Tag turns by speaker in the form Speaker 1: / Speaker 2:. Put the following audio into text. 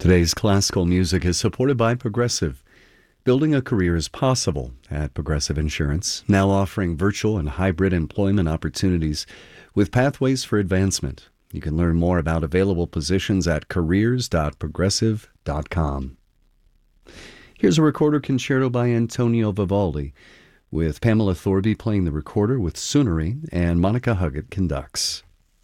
Speaker 1: Today's classical music is supported by Progressive. Building a career is possible at Progressive Insurance, now offering virtual and hybrid employment opportunities with pathways for advancement. You can learn more about available positions at careers.progressive.com. Here's a recorder concerto by Antonio Vivaldi, with Pamela Thorby playing the recorder with Sunnery and Monica Huggett conducts.